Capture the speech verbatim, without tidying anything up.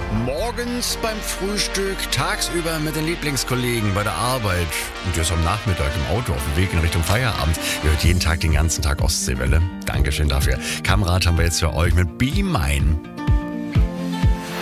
Morgens beim Frühstück, tagsüber mit den Lieblingskollegen bei der Arbeit und jetzt am Nachmittag im Auto auf dem Weg in Richtung Feierabend. Ihr hört jeden Tag, den ganzen Tag Ostseewelle. Dankeschön dafür. Kamerad haben wir jetzt für euch mit Be Mine.